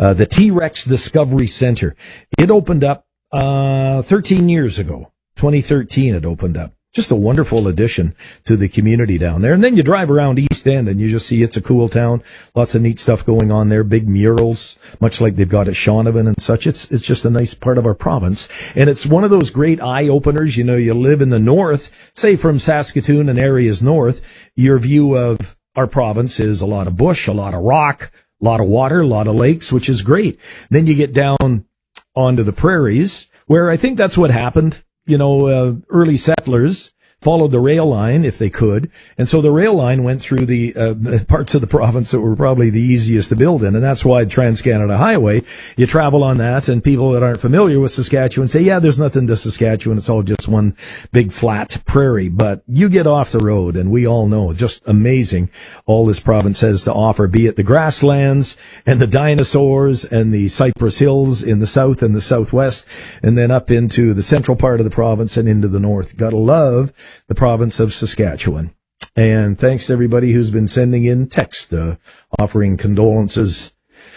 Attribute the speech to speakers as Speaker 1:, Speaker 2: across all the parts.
Speaker 1: the T-Rex Discovery Center. It opened up 13 years ago. 2013 it opened up. Just a wonderful addition to the community down there. And then you drive around East End and you just see it's a cool town. Lots of neat stuff going on there. Big murals, much like they've got at Shaunavon and such. It's just a nice part of our province. And it's one of those great eye openers. You know, you live in the north, say from Saskatoon and areas north, your view of our province is a lot of bush, a lot of rock, a lot of water, a lot of lakes, which is great. Then you get down onto the prairies, where I think that's what happened. You know, early settlers followed the rail line if they could. And so the rail line went through the parts of the province that were probably the easiest to build in. And that's why Trans-Canada Highway, you travel on that, and people that aren't familiar with Saskatchewan say, yeah, there's nothing to Saskatchewan. It's all just one big flat prairie. But you get off the road, and we all know, just amazing, all this province has to offer, be it the grasslands and the dinosaurs and the Cypress Hills in the south and the southwest, and then up into the central part of the province and into the north. Gotta love the province of Saskatchewan. And thanks to everybody who's been sending in text, offering condolences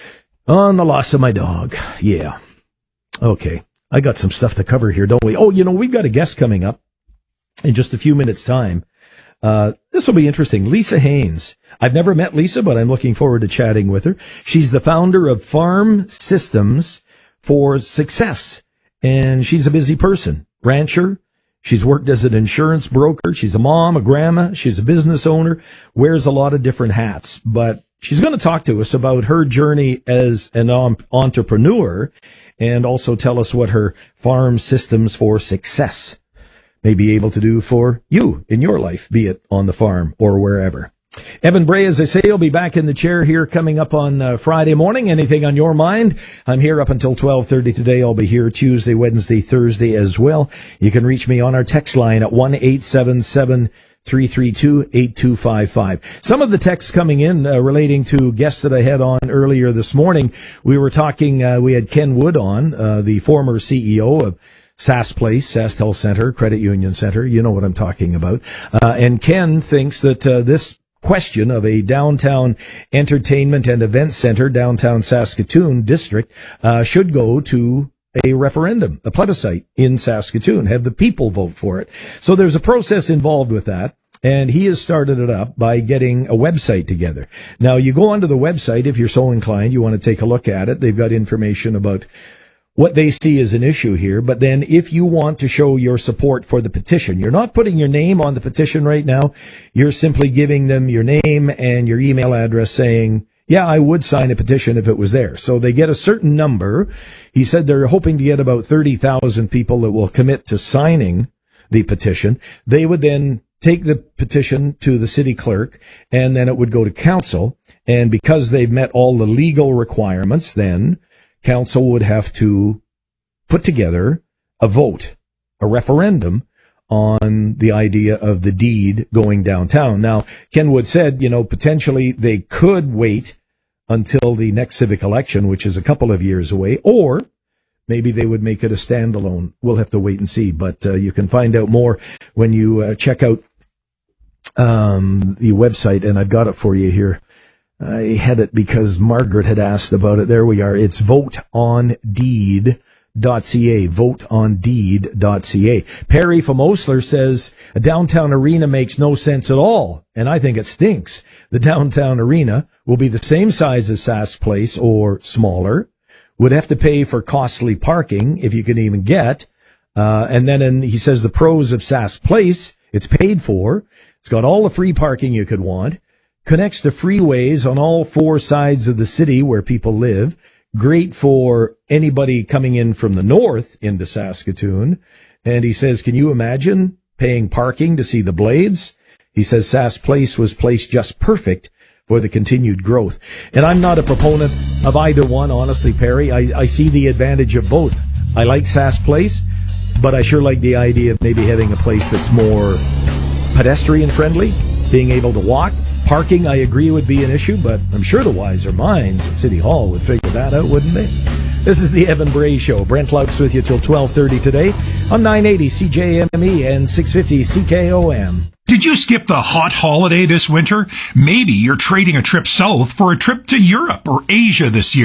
Speaker 1: on the loss of my dog. Yeah. Okay. I got some stuff to cover here, don't we? Oh, you know, we've got a guest coming up in just a few minutes' time. This will be interesting. Lisa Haynes. I've never met Lisa, but I'm looking forward to chatting with her. She's the founder of Farm Systems for Success, and she's a busy person. Rancher. She's worked as an insurance broker. She's a mom, a grandma. She's a business owner, wears a lot of different hats. But she's going to talk to us about her journey as an entrepreneur and also tell us what her Farm Systems for Success may be able to do for you in your life, be it on the farm or wherever. Evan Bray, as I say, will be back in the chair here coming up on Friday morning. Anything on your mind? I'm here up until 12:30 today. I'll be here Tuesday, Wednesday, Thursday as well. You can reach me on our text line at 1-877-332-8255. Some of the texts coming in relating to guests that I had on earlier this morning. We were talking, we had Ken Wood on, the former CEO of SAS Place, SaskTel Center, Credit Union Center. You know what I'm talking about. And Ken thinks that this question of a downtown entertainment and event center, downtown Saskatoon district, should go to a referendum, a plebiscite in Saskatoon, have the people vote for it. So there's a process involved with that. And he has started it up by getting a website together. Now, you go onto the website if you're so inclined, you want to take a look at it. They've got information about what they see as an issue here. But then if you want to show your support for the petition, you're not putting your name on the petition right now. You're simply giving them your name and your email address saying, yeah, I would sign a petition if it was there. So they get a certain number. He said they're hoping to get about 30,000 people that will commit to signing the petition. They would then take the petition to the city clerk, and then it would go to council. And because they've met all the legal requirements, then council would have to put together a vote, a referendum on the idea of the deed going downtown. Now, Ken Wood said, you know, potentially they could wait until the next civic election, which is a couple of years away, or maybe they would make it a standalone. We'll have to wait and see, but you can find out more when you check out the website, and I've got it for you here. I had it because Margaret had asked about it. There we are. It's voteondeed.ca, voteondeed.ca. Perry from Osler says a downtown arena makes no sense at all, and I think it stinks. The downtown arena will be the same size as Sask Place or smaller, would have to pay for costly parking if you can even get. And then he says the pros of Sask Place, it's paid for. It's got all the free parking you could want. Connects to freeways on all four sides of the city where people live. Great for anybody coming in from the north into Saskatoon. And he says, can you imagine paying parking to see the Blades? He says Sask Place was placed just perfect for the continued growth. And I'm not a proponent of either one, honestly, Perry. I see the advantage of both. I like Sask Place, but I sure like the idea of maybe having a place that's more pedestrian friendly, being able to walk. Parking, I agree, would be an issue, but I'm sure the wiser minds at City Hall would figure that out, wouldn't they? This is the Evan Bray Show. Brent Laux with you till 12:30 today on 980 CJME and 650 CKOM.
Speaker 2: Did you skip the hot holiday this winter? Maybe you're trading a trip south for a trip to Europe or Asia this year.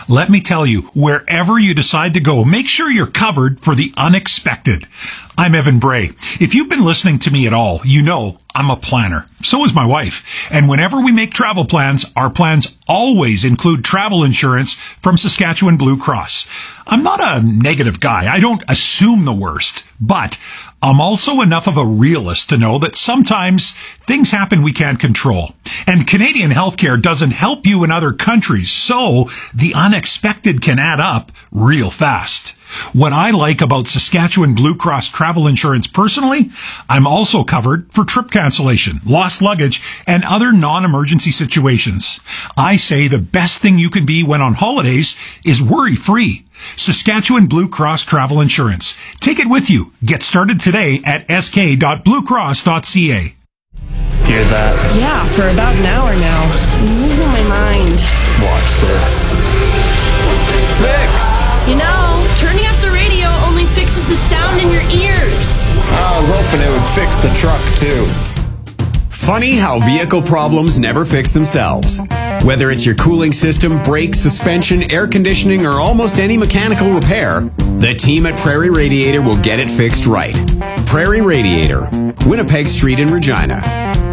Speaker 2: Let me tell you, wherever you decide to go, make sure you're covered for the unexpected. I'm Evan Bray. If you've been listening to me at all, you know I'm a planner. So is my wife. And whenever we make travel plans, our plans always include travel insurance from Saskatchewan Blue Cross. I'm not a negative guy. I don't assume the worst, but I'm also enough of a realist to know that sometimes things happen we can't control. And Canadian healthcare doesn't help you in other countries, so the unexpected can add up real fast. What I like about Saskatchewan Blue Cross travel insurance personally, I'm also covered for trip cancellation, lost luggage, and other non-emergency situations. I say the best thing you can be when on holidays is worry-free. Saskatchewan Blue Cross Travel Insurance. Take it with you. Get started today at sk.bluecross.ca.
Speaker 3: Hear that?
Speaker 4: Yeah, for about an hour now. I'm losing my mind.
Speaker 3: Watch this. Fixed!
Speaker 4: You know, turning up the radio only fixes the sound in your ears.
Speaker 3: I was hoping it would fix the truck, too.
Speaker 5: Funny how vehicle problems never fix themselves. Whether it's your cooling system, brakes, suspension, air conditioning, or almost any mechanical repair, the team at Prairie Radiator will get it fixed right. Prairie Radiator, Winnipeg Street in Regina.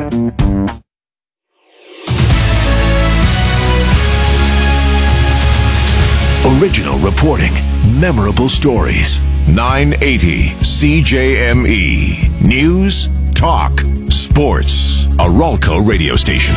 Speaker 6: Original reporting, memorable stories. 980 CJME. News, talk, sports. A Ralco radio station.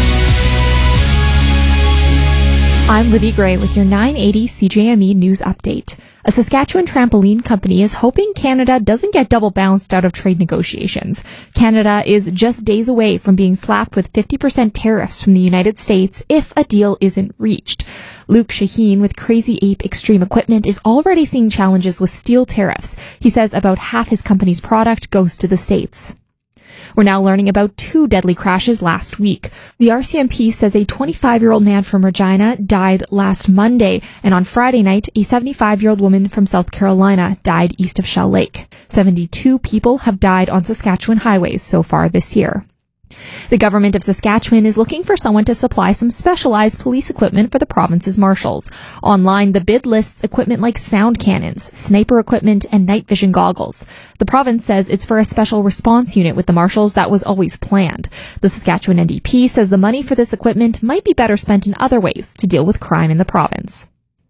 Speaker 7: I'm Libby Gray with your 980 CJME news update. A Saskatchewan trampoline company is hoping Canada doesn't get double bounced out of trade negotiations. Canada is just days away from being slapped with 50% tariffs from the United States if a deal isn't reached. Luke Shaheen with Crazy Ape Extreme Equipment is already seeing challenges with steel tariffs. He says about half his company's product goes to the States. We're now learning about 2 deadly crashes last week. The RCMP says a 25-year-old man from Regina died last Monday, and on Friday night, a 75-year-old woman from South Carolina died east of Shell Lake. 72 people have died on Saskatchewan highways so far this year. The government of Saskatchewan is looking for someone to supply some specialized police equipment for the province's marshals. Online, the bid lists equipment like sound cannons, sniper equipment, and night vision goggles. The province says it's for a special response unit with the marshals that was always planned. The Saskatchewan NDP says the money for this equipment might be better spent in other ways to deal with crime in the province.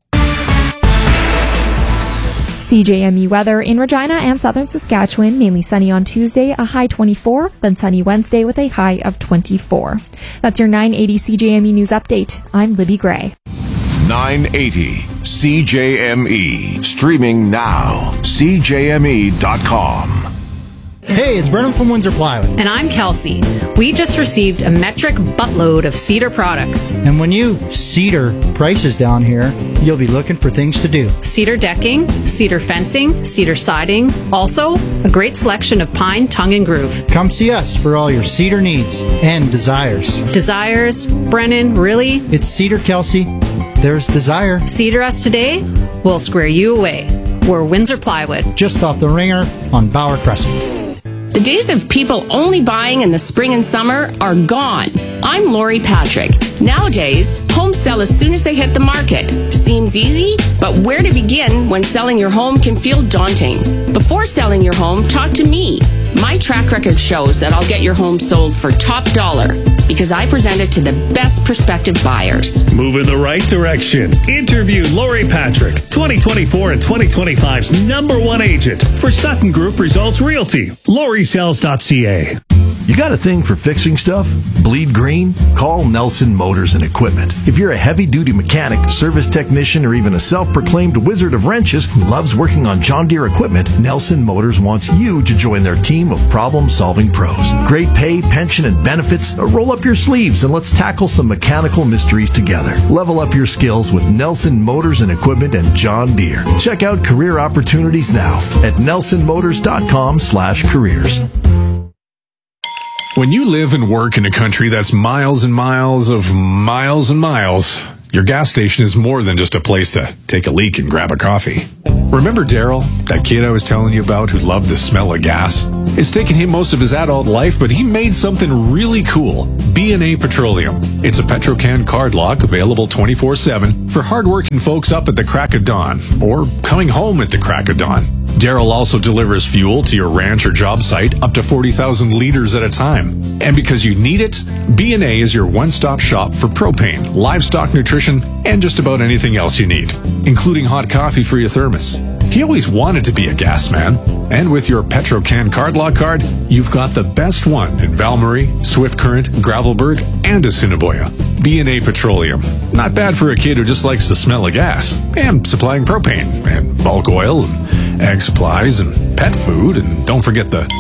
Speaker 7: CJME weather in Regina and southern Saskatchewan, mainly sunny on Tuesday, a high 24, then sunny Wednesday with a high of 24. That's your 980 CJME news update. I'm Libby Gray.
Speaker 6: 980 CJME. Streaming now. CJME.com.
Speaker 8: Hey, it's Brennan from Windsor Plywood.
Speaker 9: And I'm Kelsey. We just received a metric buttload of Cedar products.
Speaker 8: And when you Cedar prices down here, you'll be looking for things to do.
Speaker 9: Cedar decking, cedar fencing, cedar siding. Also, a great selection of pine, tongue, and groove.
Speaker 8: Come see us for all your cedar needs and desires.
Speaker 9: Desires? Brennan, really?
Speaker 8: It's Cedar, Kelsey. There's desire.
Speaker 9: Cedar us today, we'll square you away. We're Windsor Plywood.
Speaker 8: Just off the Ringer on Bauer Crescent.
Speaker 10: The days of people only buying in the spring and summer are gone. I'm Lori Patrick. Nowadays, homes sell as soon as they hit the market. Seems easy, but where to begin when selling your home can feel daunting? Before selling your home, talk to me. My track record shows that I'll get your home sold for top dollar because I present it to the best prospective buyers.
Speaker 11: Move in the right direction. Interview Lori Patrick, 2024 and 2025's #1 agent for Sutton Group Results Realty. LoriSells.ca.
Speaker 6: You got a thing for fixing stuff? Bleed green? Call Nelson Motors and Equipment. If you're a heavy-duty mechanic, service technician, or even a self-proclaimed wizard of wrenches who loves working on John Deere equipment, Nelson Motors wants you to join their team of problem-solving pros. Great pay, pension, and benefits. Roll up your sleeves and let's tackle some mechanical mysteries together. Level up your skills with Nelson Motors and Equipment and John Deere. Check out career opportunities now at nelsonmotors.com/careers.
Speaker 12: When you live and work in a country that's miles and miles of miles and miles, your gas station is more than just a place to take a leak and grab a coffee. Remember Daryl, that kid I was telling you about who loved the smell of gas? It's taken him most of his adult life, but he made something really cool. B&A Petroleum. It's a Petrocan card lock available 24/7 for hardworking folks up at the crack of dawn or coming home at the crack of dawn. Daryl also delivers fuel to your ranch or job site up to 40,000 liters at a time. And because you need it, B&A is your one-stop shop for propane, livestock nutrition, and just about anything else you need, including hot coffee for your thermos. He always wanted to be a gas man. And with your Petrocan card lock card, you've got the best one in Valmarie, Swift Current, Gravelburg, and Assiniboia. B&A Petroleum. Not bad for a kid who just likes the smell of gas. And supplying propane, and bulk oil, and egg supplies, and pet food, and don't forget the...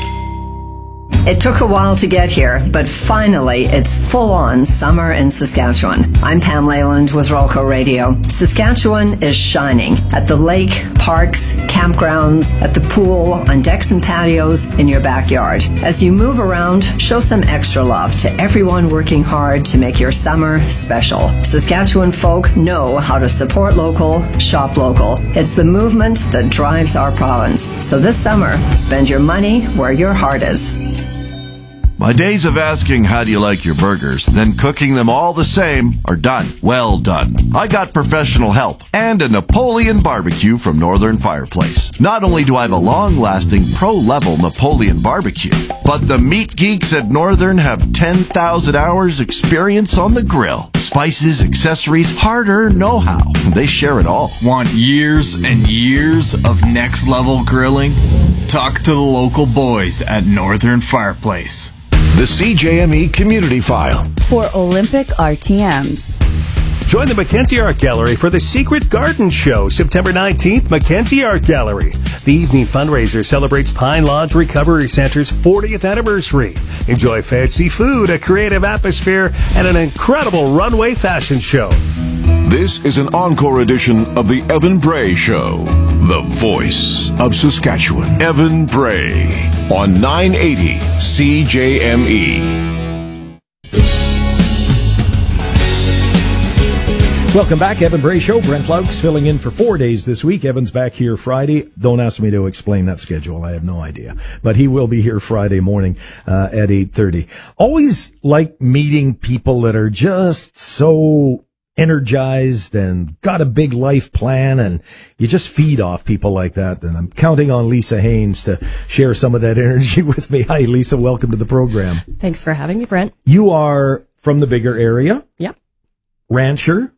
Speaker 13: It took a while to get here, but finally it's full-on summer in Saskatchewan. I'm Pam Leyland with Rolco Radio. Saskatchewan is shining at the lake, parks, campgrounds, at the pool, on decks and patios, in your backyard. As you move around, show some extra love to everyone working hard to make your summer special. Saskatchewan folk know how to support local, shop local. It's the movement that drives our province. So this summer, spend your money where your heart is.
Speaker 6: My days of asking how do you like your burgers, then cooking them all the same are done. Well done. I got professional help and a Napoleon barbecue from Northern Fireplace. Not only do I have a long-lasting pro-level Napoleon barbecue, but the meat geeks at Northern have 10,000 hours experience on the grill. Spices, accessories, hard-earned know-how. They share it all.
Speaker 3: Want years and years of next-level grilling? Talk to the local boys at Northern Fireplace.
Speaker 6: The CJME Community File.
Speaker 14: For Olympic RTMs.
Speaker 11: Join the Mackenzie Art Gallery for the Secret Garden Show, September 19th, Mackenzie Art Gallery. The evening fundraiser celebrates Pine Lodge Recovery Center's 40th anniversary. Enjoy fancy food, a creative atmosphere, and an incredible runway fashion show.
Speaker 15: This is an encore edition of the Evan Bray Show, the voice of Saskatchewan. Evan Bray on 980 CJME.
Speaker 1: Welcome back, Evan Bray Show. Brent Laux filling in for 4 days this week. Evan's back here Friday. Don't ask me to explain that schedule. I have no idea. But he will be here Friday morning at 8:30. Always like meeting people that are just so energized and got a big life plan, and you just feed off people like that. And I'm counting on Lisa Haynes to share some of that energy with me. Hi, Lisa. Welcome to the program.
Speaker 16: Thanks for having me, Brent.
Speaker 1: You are from the bigger area.
Speaker 16: Yep.
Speaker 1: Rancher.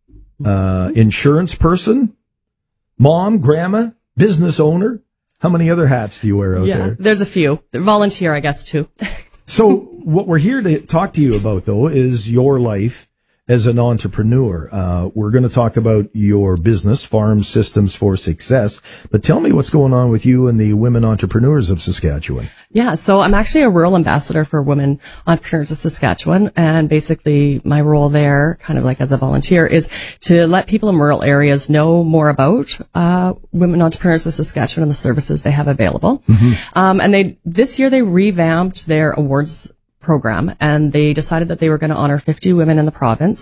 Speaker 1: Insurance person, mom, grandma, business owner. How many other hats do you wear out there?
Speaker 16: There's a few. Volunteer, I guess, too.
Speaker 1: So what we're here to talk to you about, though, is your life as an entrepreneur. We're going to talk about your business, Farm Systems for Success. But tell me what's going on with you and the women entrepreneurs of Saskatchewan.
Speaker 16: Yeah, so I'm actually a rural ambassador for women entrepreneurs of Saskatchewan. And basically my role there, kind of like as a volunteer, is to let people in rural areas know more about women entrepreneurs of Saskatchewan and the services they have available. Mm-hmm. And this year they revamped their awards program, and they decided that they were going to honor 50 women in the province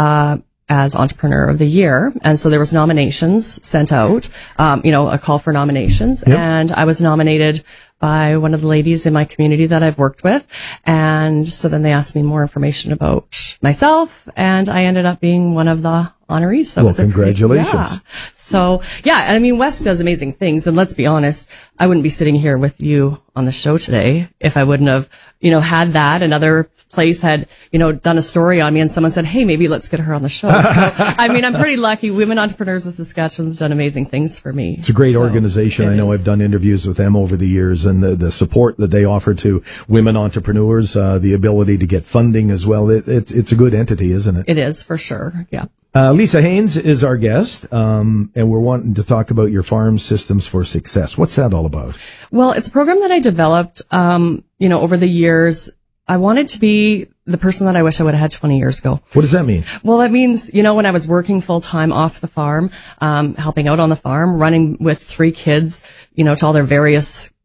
Speaker 16: as Entrepreneur of the Year. And so there was nominations sent out, a call for nominations. Yep. And I was nominated by one of the ladies in my community that I've worked with. And so then they asked me more information about myself, and I ended up being one of the honorees. So
Speaker 1: well, congratulations.
Speaker 16: So, and I mean, West does amazing things. And let's be honest, I wouldn't be sitting here with you on the show today if I wouldn't have, had that. Another place had, done a story on me, and someone said, hey, maybe let's get her on the show. So, I mean, I'm pretty lucky. Women Entrepreneurs of Saskatchewan's done amazing things for me.
Speaker 1: It's a great organization. I know I've done interviews with them over the years, and the support that they offer to women entrepreneurs, the ability to get funding as well. It's a good entity, isn't it?
Speaker 16: It is, for sure. Yeah.
Speaker 1: Lisa Haynes is our guest, and we're wanting to talk about your Farm Systems for Success. What's that all about?
Speaker 16: Well, it's a program that I developed, over the years. I wanted to be the person that I wish I would have had 20 years ago.
Speaker 1: What does that mean?
Speaker 16: Well, that means, when I was working full time off the farm, helping out on the farm, running with 3 kids, to all their various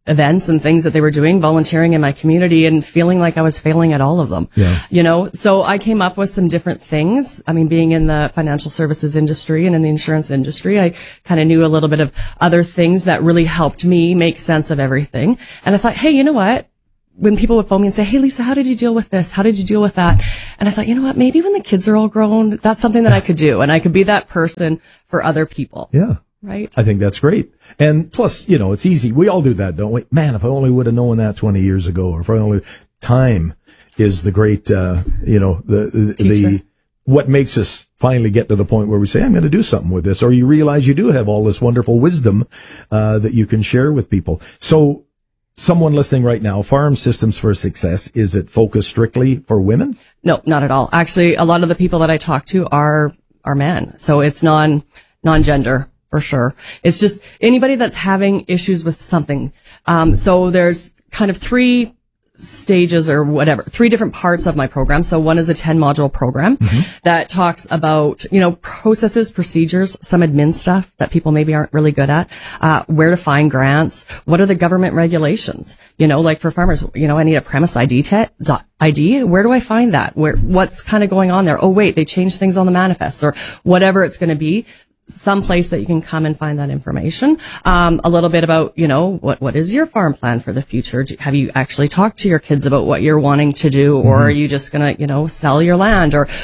Speaker 16: events and things that they were doing, volunteering in my community and feeling like I was failing at all of them.
Speaker 1: Yeah.
Speaker 16: You know, so I came up with some different things. I mean, being in the financial services industry and in the insurance industry, I kind of knew a little bit of other things that really helped me make sense of everything. And I thought, hey, you know what? When people would phone me and say, hey, Lisa, how did you deal with this? How did you deal with that? And I thought, you know what? Maybe when the kids are all grown, that's something that I could do. And I could be that person for other people.
Speaker 1: Yeah.
Speaker 16: Right.
Speaker 1: I think that's great. And plus, you know, it's easy. We all do that, don't we? Man, if I only would have known that 20 years ago, or if I only, time is the great, you know, the what makes us finally get to the point where we say, I'm going to do something with this, or you realize you do have all this wonderful wisdom, that you can share with people. So someone listening right now, Farm Systems for Success, is it focused strictly for women?
Speaker 16: No, not at all. Actually, a lot of the people that I talk to are men. So it's non-gender. For sure. It's just anybody that's having issues with something. So there's kind of 3 stages or whatever, 3 different parts of my program. So one is a 10-module program that talks about, you know, processes, procedures, some admin stuff that people maybe aren't really good at, where to find grants, what are the government regulations, you know, like for farmers, you know, I need a premise ID, where do I find that? What's kind of going on there? Oh, wait, they changed things on the manifest or whatever it's going to be. Some place that you can come and find that information. A little bit about, you know, what is your farm plan for the future? Have you actually talked to your kids about what you're wanting to do? Or are you just going to, you know, sell your land? Or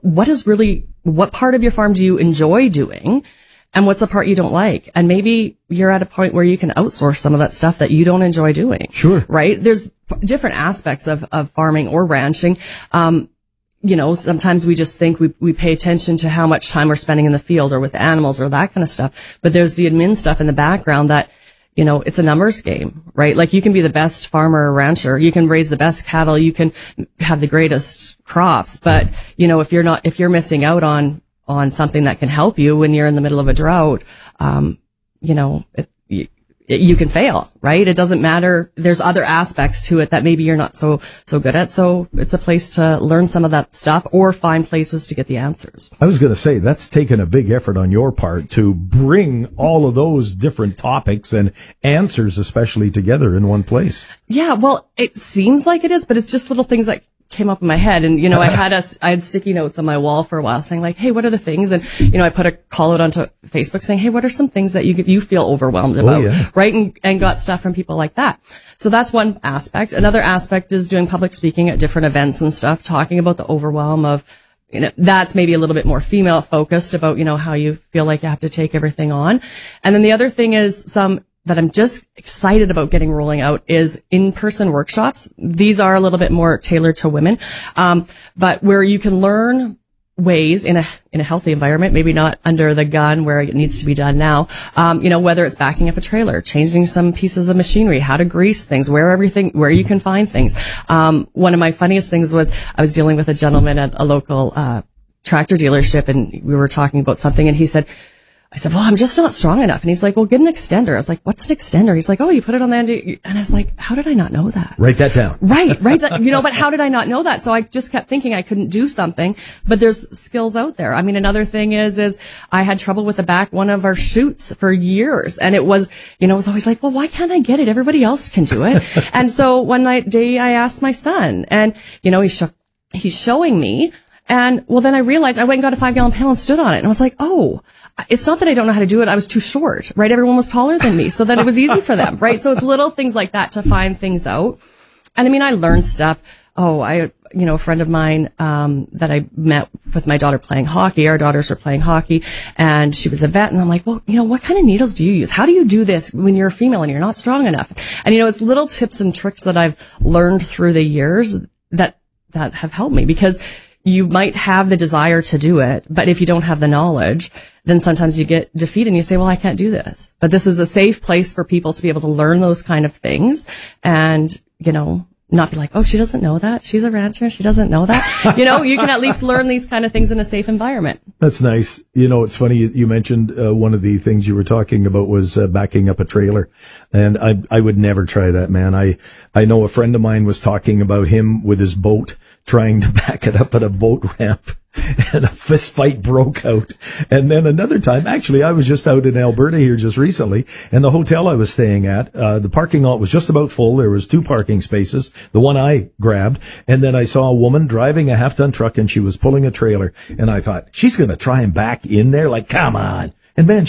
Speaker 16: what part of your farm do you enjoy doing? And what's the part you don't like? And maybe you're at a point where you can outsource some of that stuff that you don't enjoy doing.
Speaker 1: Sure.
Speaker 16: Right? There's different aspects of farming or ranching. You know, sometimes we just think we pay attention to how much time we're spending in the field or with animals or that kind of stuff. But there's the admin stuff in the background that, you know, it's a numbers game, right? Like you can be the best farmer or rancher. You can raise the best cattle. You can have the greatest crops. But, you know, if you're missing out on something that can help you when you're in the middle of a drought, you know, you can fail, right? It doesn't matter. There's other aspects to it that maybe you're not so good at. So it's a place to learn some of that stuff or find places to get the answers.
Speaker 1: I was going to say that's taken a big effort on your part to bring all of those different topics and answers, especially together in one place.
Speaker 16: Yeah. Well, it seems like it is, but it's just little things that came up in my head. And, you know, I had sticky notes on my wall for a while saying like, hey, what are the things? And, you know, I put a call out onto Facebook saying, hey, what are some things that you feel overwhelmed about? Yeah. Right. And got stuff from people like that. So that's one aspect. Another aspect is doing public speaking at different events and stuff, talking about the overwhelm of, you know, that's maybe a little bit more female focused about, you know, how you feel like you have to take everything on. And then the other thing is some that I'm just excited about getting rolling out is in-person workshops. These are a little bit more tailored to women, but where you can learn ways in a healthy environment, maybe not under the gun where it needs to be done now. You know, whether it's backing up a trailer, changing some pieces of machinery, how to grease things, where you can find things. One of my funniest things was I was dealing with a gentleman at a local tractor dealership, and we were talking about something, and I said, well, I'm just not strong enough. And he's like, well, get an extender. I was like, what's an extender? He's like, oh, you put it on the end. And I was like, how did I not know that?
Speaker 1: Write that down.
Speaker 16: Right. You know, but how did I not know that? So I just kept thinking I couldn't do something, but there's skills out there. I mean, another thing is I had trouble with the back one of our chutes for years. And it was, you know, it was always like, well, why can't I get it? Everybody else can do it. And so one day I asked my son, and, you know, he's showing me. And well, then I realized I went and got a 5-gallon pail and stood on it. And I was like, oh, it's not that I don't know how to do it. I was too short, right? Everyone was taller than me. So then it was easy for them, right? So it's little things like that to find things out. And I mean, I learned stuff. A friend of mine, that I met with my daughter playing hockey. Our daughters were playing hockey, and she was a vet. And I'm like, well, you know, what kind of needles do you use? How do you do this when you're a female and you're not strong enough? And, you know, it's little tips and tricks that I've learned through the years that have helped me, because you might have the desire to do it, but if you don't have the knowledge, then sometimes you get defeated and you say, well, I can't do this. But this is a safe place for people to be able to learn those kind of things and, you know, not be like, oh, she doesn't know that. She's a rancher. She doesn't know that. You know, you can at least learn these kind of things in a safe environment.
Speaker 1: That's nice. You know, it's funny. You mentioned one of the things you were talking about was backing up a trailer. And I would never try that, man. I know a friend of mine was talking about him with his boat trying to back it up at a boat ramp. and a fist fight broke out. And then another time, actually, I was just out in Alberta here just recently, and the hotel I was staying at, the parking lot was just about full. There was 2 parking spaces, the one I grabbed, and then I saw a woman driving a half-ton truck, and she was pulling a trailer, and I thought, she's going to try and back in there, like, come on. And man,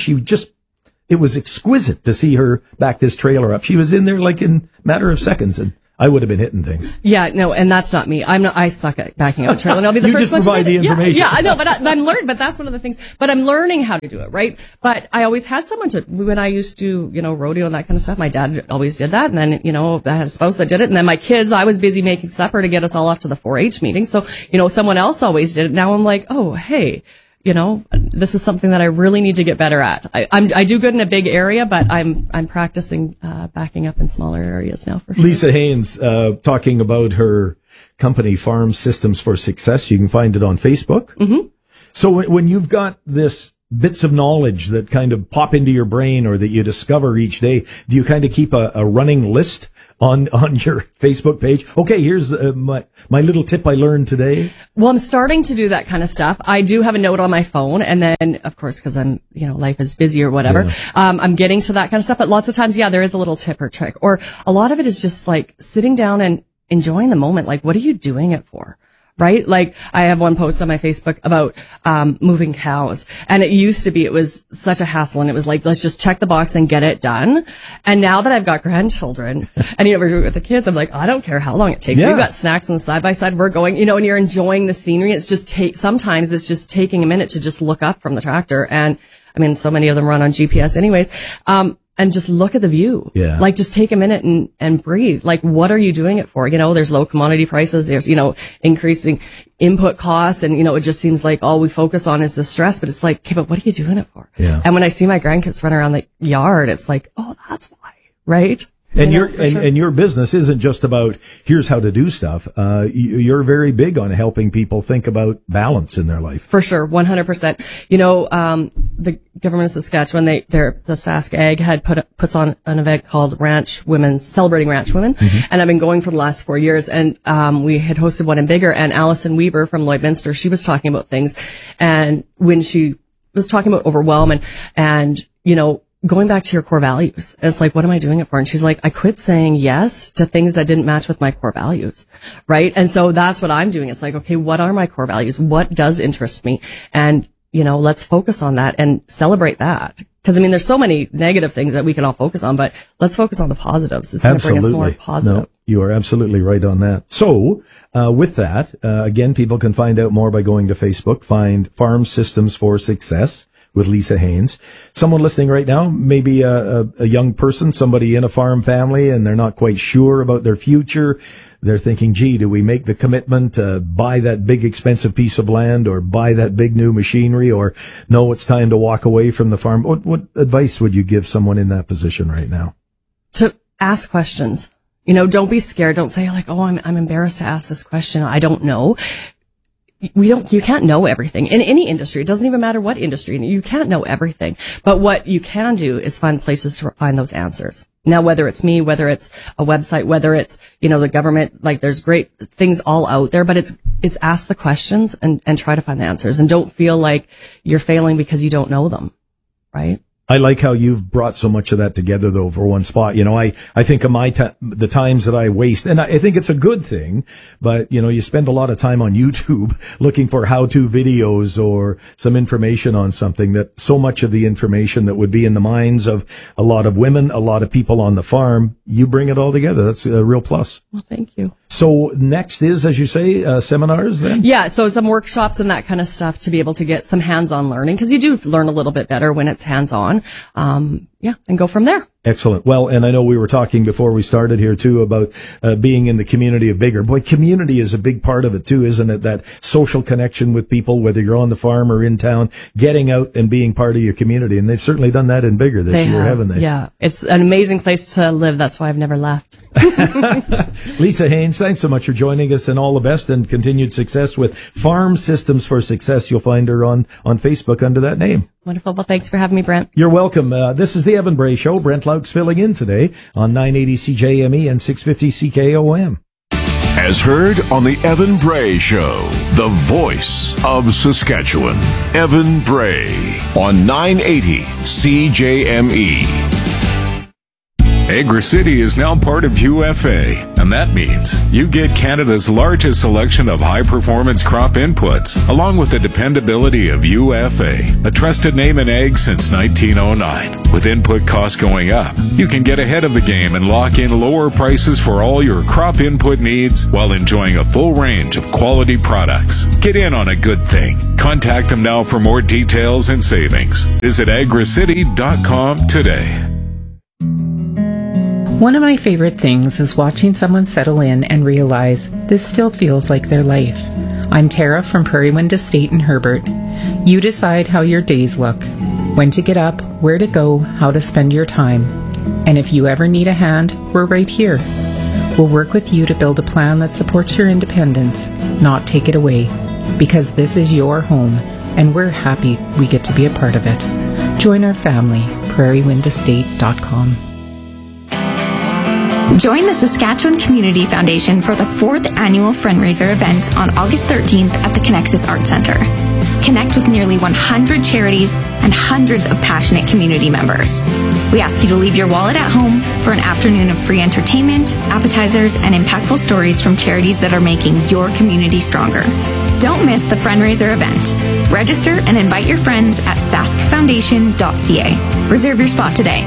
Speaker 1: it was exquisite to see her back this trailer up. She was in there like in a matter of seconds, and I would have been hitting things.
Speaker 16: Yeah, no, and that's not me. I suck at backing up a trailer, and I'll be the
Speaker 1: you
Speaker 16: first
Speaker 1: just
Speaker 16: one to
Speaker 1: provide the information.
Speaker 16: Yeah, I know, but I'm learning. But that's one of the things. But I'm learning how to do it, right? But I always had someone when I used to, rodeo and that kind of stuff. My dad always did that, and then I had a spouse that did it, and then my kids. I was busy making supper to get us all off to the 4-H meeting, so someone else always did it. Now I'm like, oh, hey. This is something that I really need to get better at. I do good in a big area, but I'm practicing backing up in smaller areas now for sure.
Speaker 1: Lisa Haynes, talking about her company, Farm Systems for Success. You can find it on Facebook.
Speaker 16: Mm-hmm.
Speaker 1: So when you've got this bits of knowledge that kind of pop into your brain or that you discover each day, do you kind of keep a running list on your Facebook page? Okay, here's my little tip I learned today.
Speaker 16: Well, I'm starting to do that kind of stuff. I do have a note on my phone, and then, of course, because I'm, life is busy or whatever, I'm getting to that kind of stuff. But lots of times, there is a little tip or trick. Or a lot of it is just like sitting down and enjoying the moment. Like, what are you doing it for? Right? Like, I have one post on my Facebook about moving cows. And it used to be, it was such a hassle. And it was like, let's just check the box and get it done. And now that I've got grandchildren and we're doing it with the kids, I'm like, I don't care how long it takes. We've got snacks on the side by side. We're going, and you're enjoying the scenery. It's just sometimes it's just taking a minute to just look up from the tractor. And I mean, so many of them run on GPS anyways. And just look at the view.
Speaker 1: Yeah.
Speaker 16: Like, just take a minute and breathe. Like, what are you doing it for? There's low commodity prices. There's, increasing input costs. And, it just seems like all we focus on is the stress, but it's like, okay, but what are you doing it for?
Speaker 1: Yeah.
Speaker 16: And when I see my grandkids run around the yard, it's like, oh, that's why. Right?
Speaker 1: And your business isn't just about here's how to do stuff. You're very big on helping people think about balance in their life.
Speaker 16: For sure, 100%. The government of Saskatchewan, the Sask Ag had puts on an event called Celebrating Ranch Women, and I've been going for the last 4 years. And we had hosted one in Biggar, and Alison Weaver from Lloydminster, she was talking about things, and when she was talking about overwhelm and going back to your core values. It's like, what am I doing it for? And she's like, I quit saying yes to things that didn't match with my core values. Right. And so that's what I'm doing. It's like, okay, what are my core values? What does interest me? And, let's focus on that and celebrate that. Cause there's so many negative things that we can all focus on, but let's focus on the positives. It's going to bring us more positive.
Speaker 1: No, you are absolutely right on that. So, with that, again, people can find out more by going to Facebook, find Farm Systems for Success with Lisa Haynes. Someone listening right now, maybe a young person, somebody in a farm family, and they're not quite sure about their future. They're thinking, gee, do we make the commitment to buy that big expensive piece of land or buy that big new machinery, or no, it's time to walk away from the farm? What advice would you give someone in that position right now?
Speaker 16: To ask questions. Don't be scared. Don't say like, oh, I'm embarrassed to ask this question. I don't know. You can't know everything in any industry. It doesn't even matter what industry. You can't know everything. But what you can do is find places to find those answers. Now, whether it's me, whether it's a website, whether it's, the government, like there's great things all out there, but it's ask the questions and try to find the answers, and don't feel like you're failing because you don't know them. Right?
Speaker 1: I like how you've brought so much of that together, though, for one spot. I think of the times that I waste, and I think it's a good thing, but, you spend a lot of time on YouTube looking for how-to videos or some information on something, that so much of the information that would be in the minds of a lot of women, a lot of people on the farm, you bring it all together. That's a real plus.
Speaker 16: Well, thank you.
Speaker 1: So next is, as you say, seminars then?
Speaker 16: Yeah, so some workshops and that kind of stuff to be able to get some hands-on learning, because you do learn a little bit better when it's hands-on. And go from there.
Speaker 1: Excellent. Well, and I know we were talking before we started here too about being in the community of Biggar. Boy, community is a big part of it too, isn't it? That social connection with people, whether you're on the farm or in town, getting out and being part of your community. And they've certainly done that in Biggar this year, haven't they?
Speaker 16: Yeah. It's an amazing place to live. That's why I've never left.
Speaker 1: Lisa Haynes, thanks so much for joining us, and all the best and continued success with Farm Systems for Success. You'll find her on Facebook under that name.
Speaker 16: Wonderful. Well, thanks for having me, Brent.
Speaker 1: You're welcome. This is the Evan Bray Show. Brent Laux filling in today on 980 CJME and 650 CKOM.
Speaker 15: As heard on the Evan Bray Show, the voice of Saskatchewan. Evan Bray on 980 CJME.
Speaker 12: Agri-City is now part of UFA, and that means you get Canada's largest selection of high-performance crop inputs, along with the dependability of UFA, a trusted name in ag since 1909. With input costs going up, you can get ahead of the game and lock in lower prices for all your crop input needs while enjoying a full range of quality products. Get in on a good thing. Contact them now for more details and savings. Visit agricity.com today.
Speaker 17: One of my favorite things is watching someone settle in and realize this still feels like their life. I'm Tara from Prairie Wind Estate in Herbert. You decide how your days look, when to get up, where to go, how to spend your time. And if you ever need a hand, we're right here. We'll work with you to build a plan that supports your independence, not take it away. Because this is your home, and we're happy we get to be a part of it. Join our family, prairiewindestate.com.
Speaker 18: Join the Saskatchewan Community Foundation for the 4th annual fundraiser event on August 13th at the Connexus Arts Centre. Connect with nearly 100 charities and hundreds of passionate community members. We ask you to leave your wallet at home for an afternoon of free entertainment, appetizers, and impactful stories from charities that are making your community stronger. Don't miss the fundraiser event. Register and invite your friends at saskfoundation.ca. Reserve your spot today.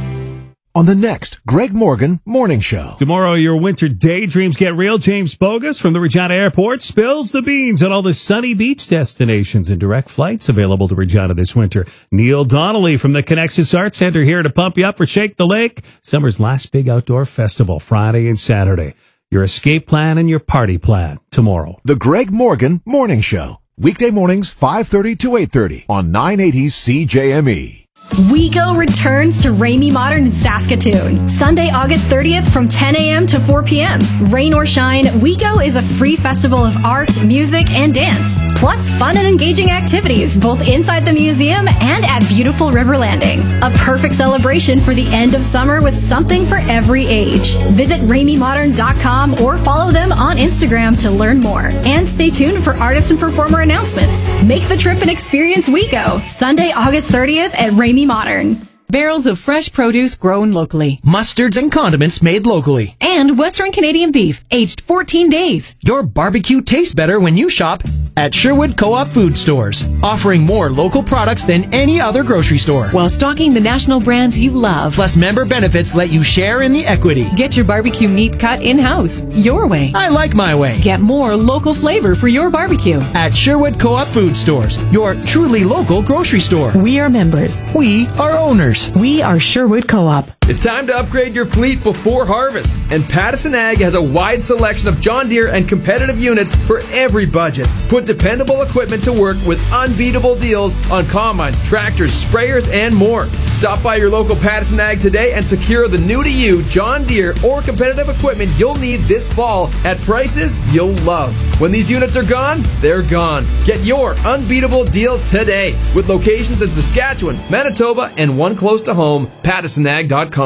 Speaker 19: On the next Greg Morgan Morning Show.
Speaker 11: Tomorrow, your winter daydreams get real. James Bogus from the Regina Airport spills the beans on all the sunny beach destinations and direct flights available to Regina this winter. Neil Donnelly from the Connexus Arts Centre here to pump you up for Shake the Lake, summer's last big outdoor festival, Friday and Saturday. Your escape plan and your party plan tomorrow.
Speaker 19: The Greg Morgan Morning Show. Weekday mornings, 5:30 to 8:30 on 980 CJME.
Speaker 20: WeGo returns to Ramey Modern in Saskatoon. Sunday, August 30th from 10 a.m. to 4 p.m. Rain or shine, WeGo is a free festival of art, music, and dance. Plus fun and engaging activities both inside the museum and at beautiful River Landing. A perfect celebration for the end of summer with something for every age. Visit RameyModern.com or follow them on Instagram to learn more. And stay tuned for artist and performer announcements. Make the trip and experience WeGo. Sunday, August 30th at Ramey Modern.
Speaker 21: Barrels of fresh produce grown locally.
Speaker 22: Mustards and condiments made locally.
Speaker 21: And Western Canadian beef, aged 14 days.
Speaker 22: Your barbecue tastes better when you shop at Sherwood Co-op Food Stores, offering more local products than any other grocery store.
Speaker 21: While stocking the national brands you love.
Speaker 22: Plus member benefits let you share in the equity.
Speaker 21: Get your barbecue meat cut in-house, your way.
Speaker 22: I like my way.
Speaker 21: Get more local flavor for your barbecue.
Speaker 22: At Sherwood Co-op Food Stores, your truly local grocery store.
Speaker 21: We are members.
Speaker 22: We are owners.
Speaker 21: We are Sherwood Co-op.
Speaker 23: It's time to upgrade your fleet before harvest, and Pattison Ag has a wide selection of John Deere and competitive units for every budget. Put dependable equipment to work with unbeatable deals on combines, tractors, sprayers, and more. Stop by your local Pattison Ag today and secure the new-to-you John Deere or competitive equipment you'll need this fall at prices you'll love. When these units are gone, they're gone. Get your unbeatable deal today with locations in Saskatchewan, Manitoba, and one close to home, PattisonAg.com.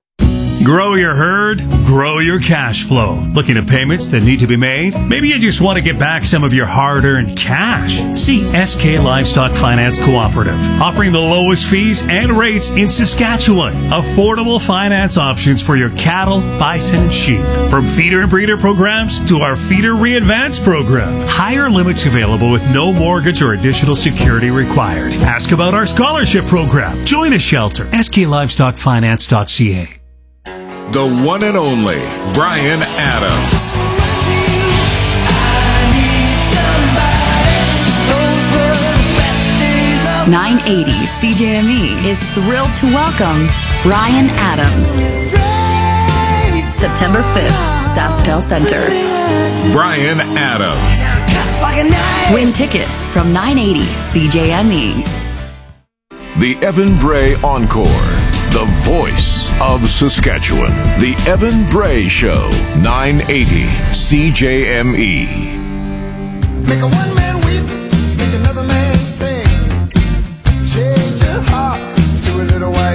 Speaker 24: Grow your herd, grow your cash flow. Looking at payments that need to be made? Maybe you just want to get back some of your hard-earned cash. See SK Livestock Finance Cooperative, offering the lowest fees and rates in Saskatchewan. Affordable finance options for your cattle, bison, and sheep. From feeder and breeder programs to our Feeder Re-Advance program. Higher limits available with no mortgage or additional security required. Ask about our scholarship program. Join a shelter. SKLivestockFinance.ca.
Speaker 15: The one and only Brian Adams.
Speaker 14: 980 CJME is thrilled to welcome Brian Adams. September 5th, SaskTel Center.
Speaker 15: Brian Adams.
Speaker 14: Win tickets from 980 CJME.
Speaker 15: The Evan Bray Encore. The voice of Saskatchewan. The Evan Bray Show. 980 CJME.
Speaker 25: Make a one man weep, make another man sing. Change your heart to a little white dove.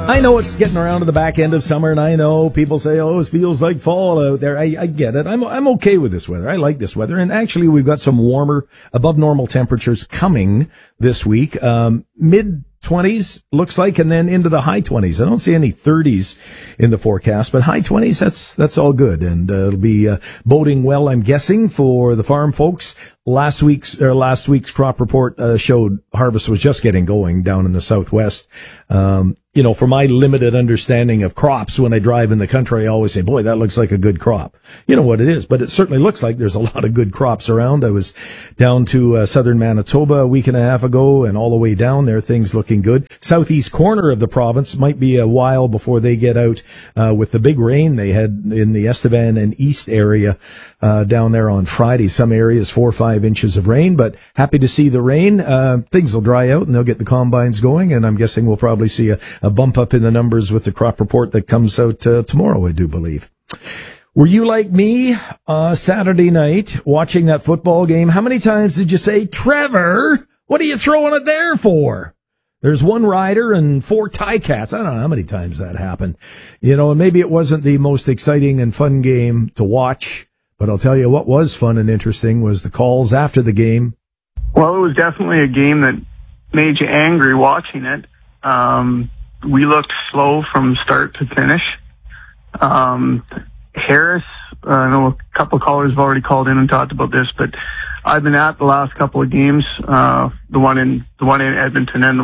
Speaker 1: I know it's getting around to the back end of summer, and I know people say, oh, it feels like fall out there. I get it. I'm okay with this weather. I like this weather. And actually, we've got some warmer, above normal temperatures coming this week. Mid-20s, looks like, and then into the high 20s. I don't see any 30s in the forecast, but high 20s, that's all good. And it'll be boding well, I'm guessing, for the farm folks. Last week's crop report showed harvest was just getting going down in the southwest. For my limited understanding of crops, when I drive in the country, I always say, boy, that looks like a good crop. You know what it is, but it certainly looks like there's a lot of good crops around. I was down to southern Manitoba a week and a half ago, and all the way down there, things looking good. Southeast corner of the province might be a while before they get out with the big rain they had in the Estevan and East area down there on Friday. Some areas 4 or 5 inches of rain, but happy to see the rain. Things will dry out and they'll get the combines going, and I'm guessing we'll probably see a bump up in the numbers with the crop report that comes out tomorrow, I do believe. Were you like me Saturday night watching that football game? How many times did you say, Trevor, what are you throwing it there for? There's one rider and 4 Ticats. I don't know how many times that happened. And maybe it wasn't the most exciting and fun game to watch, but I'll tell you what was fun and interesting was the calls after the game.
Speaker 2: Well, it was definitely a game that made you angry watching it. We looked slow from start to finish. Harris, I know a couple of callers have already called in and talked about this, but I've been at the last couple of games, the one in Edmonton and the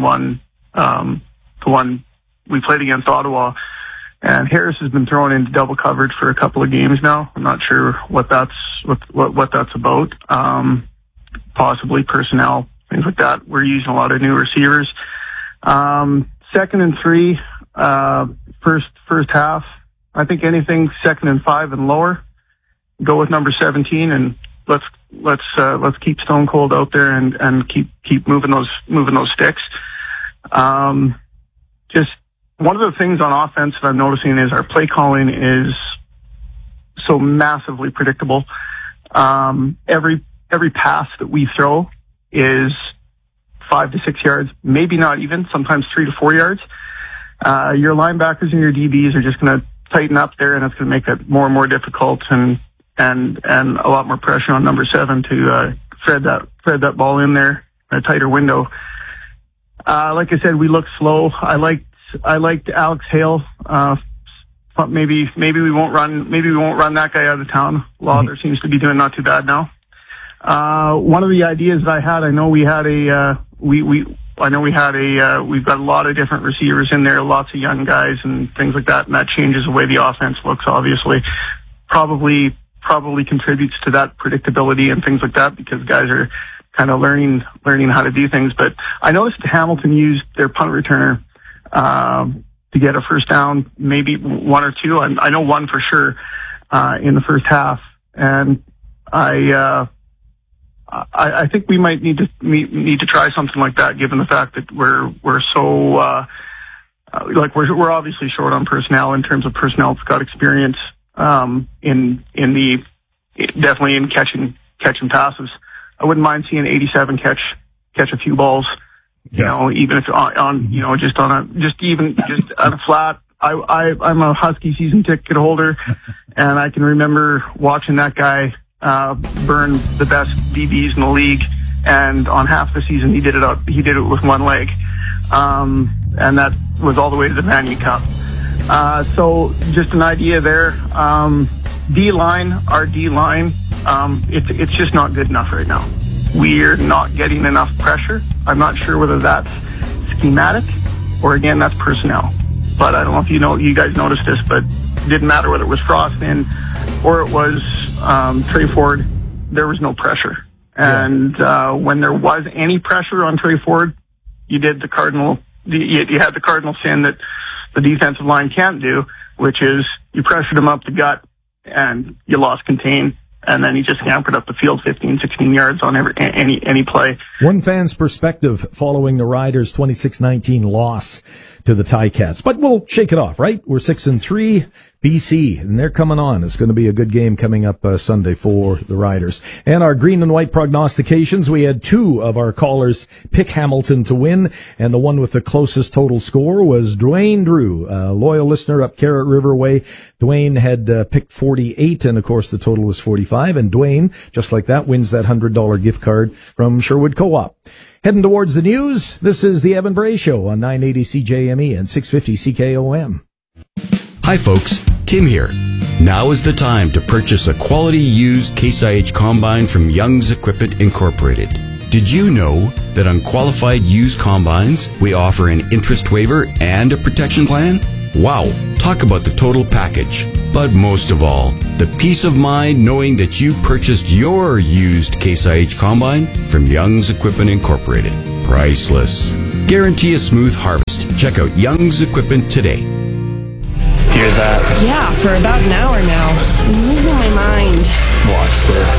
Speaker 2: one we played against Ottawa. And Harris has been thrown into double coverage for a couple of games now. I'm not sure what that's about. Possibly personnel, things like that. We're using a lot of new receivers. 2nd and 3, first half. I think anything 2nd and 5 and lower, go with number 17, and let's keep Stone Cold out there and keep moving those sticks. Just one of the things on offense that I'm noticing is our play calling is so massively predictable. Every pass that we throw is 5 to 6 yards, maybe not even, sometimes 3 to 4 yards. Your linebackers and your DBs are just going to tighten up there, and it's going to make it more and more difficult and a lot more pressure on number 7 to thread that ball in there in a tighter window. Like I said, we look slow. I liked Alex Hale. Maybe we won't run that guy out of town. Lauder seems to be doing not too bad now. One of the ideas that I had, we've got a lot of different receivers in there, lots of young guys and things like that, and that changes the way the offense looks, obviously. Probably contributes to that predictability and things like that, because guys are kind of learning how to do things. But I noticed Hamilton used their punt returner to get a first down, maybe 1 or 2. I know 1 for sure in the first half, and I think we might need to try something like that, given the fact that we're so we're obviously short on personnel in terms of personnel that's got experience definitely in catching passes. I wouldn't mind seeing 87 catch a few balls, even if just on a flat. I'm a Husky season ticket holder, and I can remember watching that guy burn the best DBs in the league, and on half the season he did it with one leg, and that was all the way to the Vanier Cup. So just an idea there. Our D line, it's just not good enough right now. We're not getting enough pressure. I'm not sure whether that's schematic or again that's personnel. But I don't know if you guys noticed this, but it didn't matter whether it was Frost in or it was Trey Ford, there was no pressure. And when there was any pressure on Trey Ford, you had the cardinal sin that the defensive line can't do, which is you pressured him up the gut and you lost contain, and then he just hampered up the field 15, 16 yards on any play.
Speaker 1: One fan's perspective following the Riders' 26-19 loss to the Ticats. But we'll shake it off, right? We're 6-3. BC, and they're coming on. It's going to be a good game coming up Sunday for the Riders. And our green and white prognostications, we had two of our callers pick Hamilton to win, and the one with the closest total score was Dwayne Drew, a loyal listener up Carrot River Way. Dwayne had picked 48, and of course the total was 45, and Dwayne, just like that, wins that $100 gift card from Sherwood Co-op. Heading towards the news, this is the Evan Bray Show on 980 CJME and 650 CKOM.
Speaker 4: Hi folks, Tim here. Now is the time to purchase a quality used Case IH combine from Young's Equipment Incorporated. Did you know that on qualified used combines, we offer an interest waiver and a protection plan? Wow, talk about the total package. But most of all, the peace of mind knowing that you purchased your used Case IH combine from Young's Equipment Incorporated. Priceless. Guarantee a smooth harvest. Check out Young's Equipment today.
Speaker 5: Hear that?
Speaker 10: Yeah, for about an hour now. I'm losing my mind.
Speaker 5: Watch this.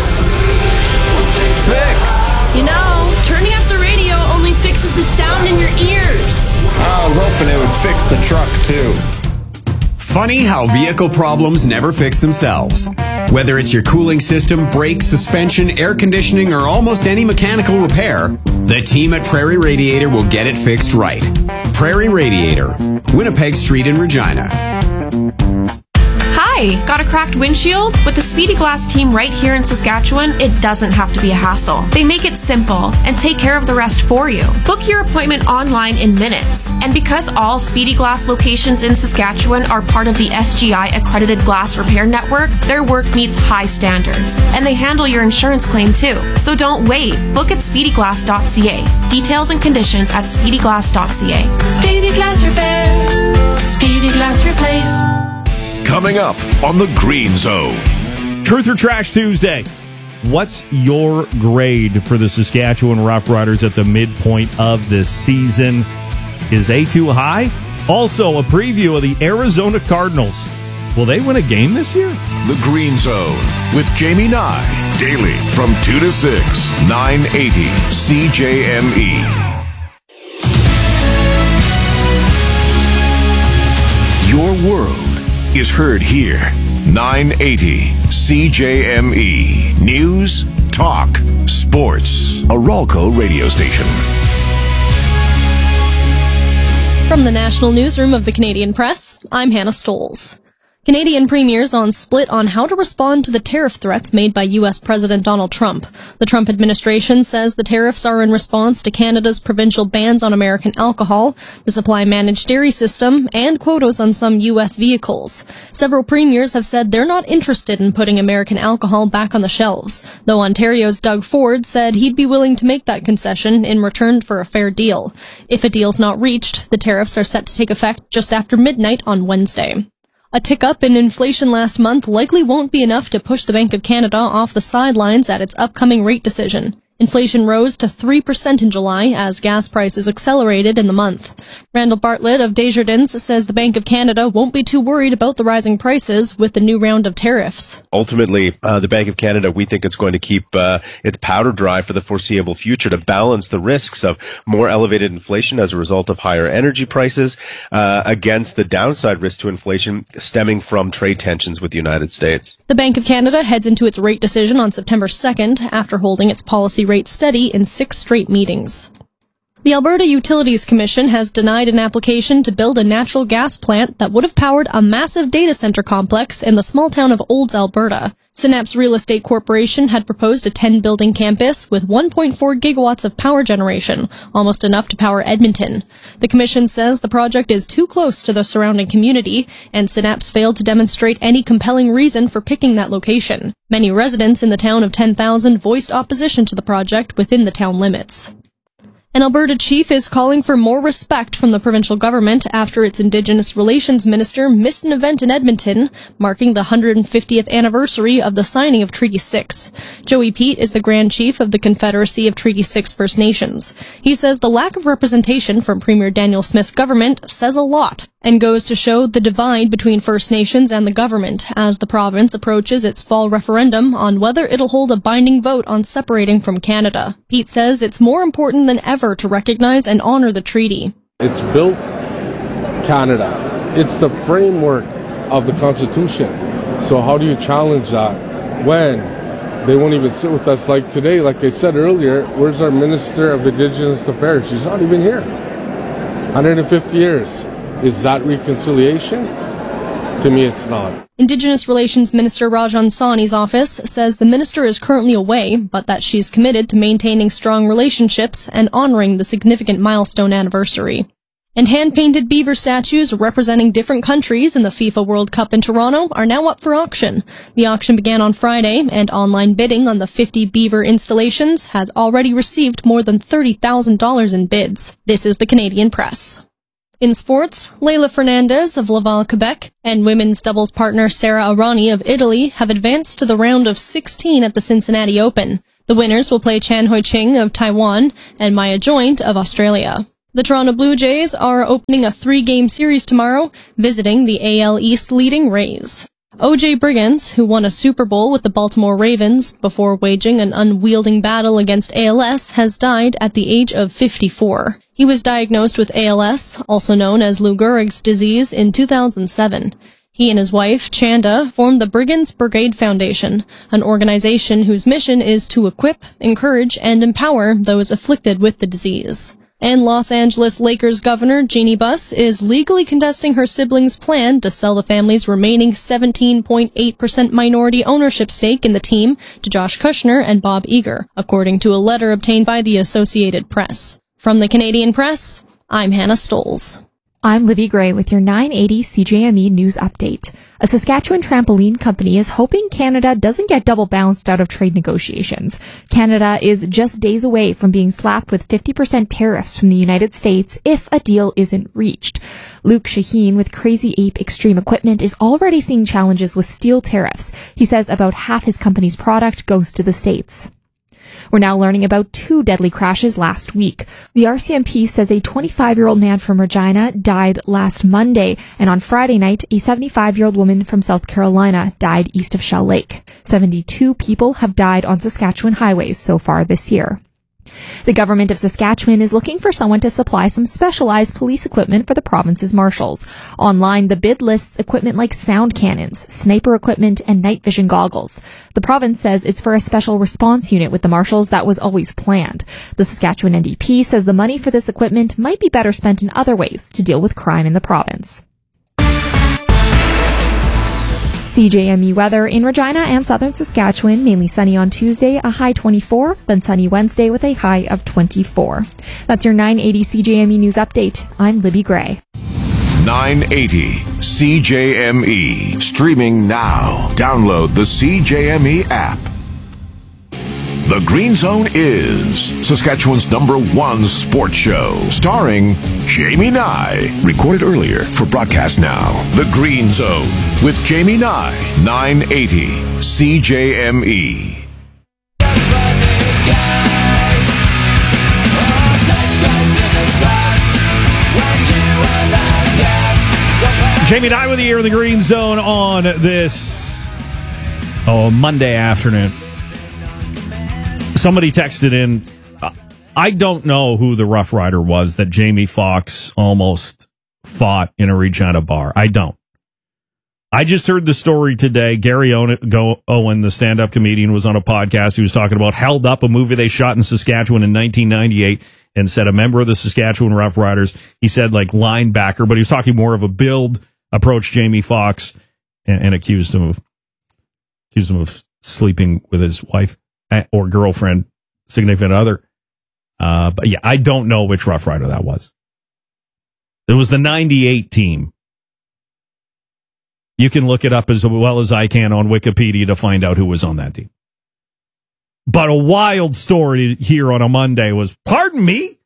Speaker 5: Fixed!
Speaker 10: You know, turning up the radio only fixes the sound in your ears.
Speaker 5: I was hoping it would fix the truck, too.
Speaker 7: Funny how vehicle problems never fix themselves. Whether it's your cooling system, brakes, suspension, air conditioning, or almost any mechanical repair, the team at Prairie Radiator will get it fixed right. Prairie Radiator, Winnipeg Street in Regina.
Speaker 8: Hi, got a cracked windshield? With the Speedy Glass team right here in Saskatchewan, it doesn't have to be a hassle. They make it simple and take care of the rest for you. Book your appointment online in minutes. And because all Speedy Glass locations in Saskatchewan are part of the SGI accredited glass repair network, their work meets high standards. And they handle your insurance claim too. So don't wait. Book at speedyglass.ca. Details and conditions at speedyglass.ca.
Speaker 9: Speedy Glass Repair. Speedy Glass Replace.
Speaker 15: Coming up on the Green Zone.
Speaker 26: Truth or Trash Tuesday. What's your grade for the Saskatchewan Roughriders at the midpoint of this season? Is A too high? Also, a preview of the Arizona Cardinals. Will they win a game this year?
Speaker 15: The Green Zone with Jamie Nye. Daily from 2 to 6, 980 CJME. Your world is heard here. 980 CJME. News, talk, sports. A Ralco radio station.
Speaker 27: From the National Newsroom of the Canadian Press, I'm Hannah Stoles. Canadian premiers on split on how to respond to the tariff threats made by U.S. President Donald Trump. The Trump administration says the tariffs are in response to Canada's provincial bans on American alcohol, the supply-managed dairy system, and quotas on some U.S. vehicles. Several premiers have said they're not interested in putting American alcohol back on the shelves, though Ontario's Doug Ford said he'd be willing to make that concession in return for a fair deal. If a deal's not reached, the tariffs are set to take effect just after midnight on Wednesday. A tick-up in inflation last month likely won't be enough to push the Bank of Canada off the sidelines at its upcoming rate decision. Inflation rose to 3% in July as gas prices accelerated in the month. Randall Bartlett of Desjardins says the Bank of Canada won't be too worried about the rising prices with the new round of tariffs.
Speaker 28: Ultimately, the Bank of Canada, we think it's going to keep its powder dry for the foreseeable future to balance the risks of more elevated inflation as a result of higher energy prices against the downside risk to inflation stemming from trade tensions with the United States.
Speaker 27: The Bank of Canada heads into its rate decision on September 2nd after holding its policy rate steady in 6 straight meetings. The Alberta Utilities Commission has denied an application to build a natural gas plant that would have powered a massive data center complex in the small town of Olds, Alberta. Synapse Real Estate Corporation had proposed a 10-building campus with 1.4 gigawatts of power generation, almost enough to power Edmonton. The commission says the project is too close to the surrounding community, and Synapse failed to demonstrate any compelling reason for picking that location. Many residents in the town of 10,000 voiced opposition to the project within the town limits. An Alberta chief is calling for more respect from the provincial government after its Indigenous Relations Minister missed an event in Edmonton marking the 150th anniversary of the signing of Treaty 6. Joey Pete is the Grand Chief of the Confederacy of Treaty 6 First Nations. He says the lack of representation from Premier Daniel Smith's government says a lot and goes to show the divide between First Nations and the government as the province approaches its fall referendum on whether it'll hold a binding vote on separating from Canada. Pete says it's more important than ever to recognize and honor the treaty.
Speaker 29: It's built Canada. It's the framework
Speaker 3: of the Constitution. So how do you challenge that when they won't even sit with us? Like today, like I said earlier, where's our Minister of Indigenous Affairs? She's not even here. 150 years. Is that reconciliation? To me, it's not.
Speaker 27: Indigenous Relations Minister Rajan Sawhney's office says the minister is currently away, but that she's committed to maintaining strong relationships and honoring the significant milestone anniversary. And hand-painted beaver statues representing different countries in the FIFA World Cup in Toronto are now up for auction. The auction began on Friday, and online bidding on the 50 beaver installations has already received more than $30,000 in bids. This is the Canadian Press. In sports, Leila Fernandez of Laval, Quebec, and women's doubles partner Sara Errani of Italy have advanced to the round of 16 at the Cincinnati Open. The winners will play Chan Hoi Ching of Taiwan and Maya Joint of Australia. The Toronto Blue Jays are opening a 3-game series tomorrow, visiting the AL East leading Rays. O.J. Briggs, who won a Super Bowl with the Baltimore Ravens before waging an unwielding battle against ALS, has died at the age of 54. He was diagnosed with ALS, also known as Lou Gehrig's disease, in 2007. He and his wife, Chanda, formed the Briggs Brigade Foundation, an organization whose mission is to equip, encourage, and empower those afflicted with the disease. And Los Angeles Lakers governor Jeannie Buss is legally contesting her siblings' plan to sell the family's remaining 17.8% minority ownership stake in the team to Josh Kushner and Bob Iger, according to a letter obtained by the Associated Press. From the Canadian Press, I'm Hannah Stoles.
Speaker 6: I'm Libby Gray with your 980 CJME News Update. A Saskatchewan trampoline company is hoping Canada doesn't get double bounced out of trade negotiations. Canada is just days away from being slapped with 50% tariffs from the United States if a deal isn't reached. Luke Shaheen with Crazy Ape Extreme Equipment is already seeing challenges with steel tariffs. He says about half his company's product goes to the States. We're now learning about 2 deadly crashes last week. The RCMP says a 25-year-old man from Regina died last Monday, and on Friday night, a 75-year-old woman from South Carolina died east of Shell Lake. 72 people have died on Saskatchewan highways so far this year. The government of Saskatchewan is looking for someone to supply some specialized police equipment for the province's marshals. Online, the bid lists equipment like sound cannons, sniper equipment, and night vision goggles. The province says it's for a special response unit with the marshals that was always planned. The Saskatchewan NDP says the money for this equipment might be better spent in other ways to deal with crime in the province. CJME weather in Regina and southern Saskatchewan, mainly sunny on Tuesday, a high 24, then sunny Wednesday with a high of 24. That's your 980 CJME News Update. I'm Libby Gray.
Speaker 15: 980 CJME. Streaming now. Download the CJME app. The Green Zone is Saskatchewan's #1 sports show, starring Jamie Nye. Recorded earlier for broadcast now. The Green Zone with Jamie Nye, 980 CJME.
Speaker 26: Jamie Nye with you here in the Green Zone on this Monday afternoon. Somebody texted in, I don't know who the Rough Rider was that Jamie Foxx almost fought in a Regina bar. I don't. I just heard the story today. Gary Owen, the stand-up comedian, was on a podcast. He was talking about Held Up, a movie they shot in Saskatchewan in 1998, and said a member of the Saskatchewan Rough Riders, he said like linebacker, but he was talking more of a build, approached Jamie Foxx and accused him of sleeping with his wife or girlfriend, significant other. But yeah, I don't know which Rough Rider that was. It was the 98 team. You can look it up as well as I can on Wikipedia to find out who was on that team. But a wild story here on a Monday was, pardon me?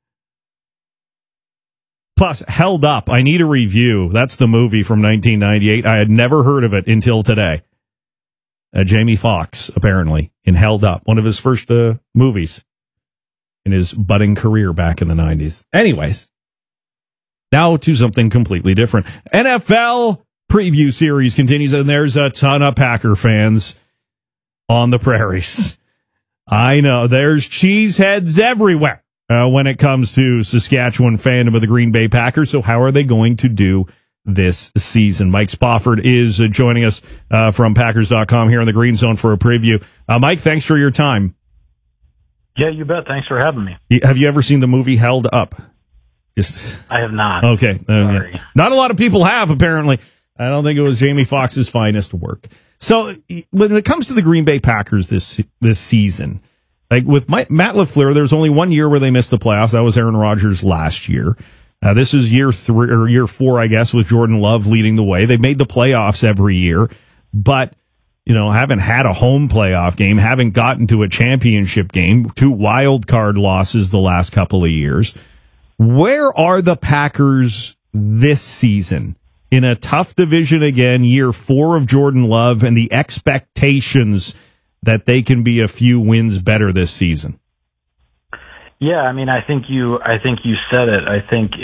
Speaker 26: Plus, Held Up, I need a review. That's the movie from 1998. I had never heard of it until today. Jamie Foxx, apparently, in Held Up, one of his first movies in his budding career back in the 90s. Anyways, now to something completely different. NFL preview series continues, and there's a ton of Packer fans on the prairies. I know, there's cheeseheads everywhere when it comes to Saskatchewan fandom of the Green Bay Packers. So how are they going to do this season. Mike Spofford is joining us from Packers.com here in the Green Zone for a preview. Mike, thanks for your time.
Speaker 11: Yeah, you bet. Thanks for having me.
Speaker 26: Have you ever seen the movie Held Up?
Speaker 11: I have not.
Speaker 26: Okay. Sorry. Not a lot of people have, apparently. I don't think it was Jamie Foxx's finest work. So when it comes to the Green Bay Packers this season, like with Matt LaFleur, there's only 1 year where they missed the playoffs. That was Aaron Rodgers last year. This is year 4, I guess, with Jordan Love leading the way. They've made the playoffs every year, but haven't had a home playoff game, haven't gotten to a championship game, 2 wild card losses the last couple of years. Where are the Packers this season? In a tough division again, year 4 of Jordan Love, and the expectations that they can be a few wins better this season.
Speaker 11: Yeah, I mean, I think you said it. I think